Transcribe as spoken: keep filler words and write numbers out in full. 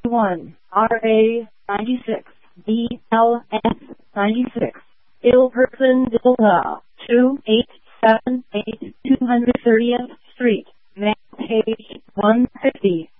one, R A ninety-six, B L S ninety-six, Ill Person Delta, two eight seven eight two hundred thirtieth Street, Main Page one fifty.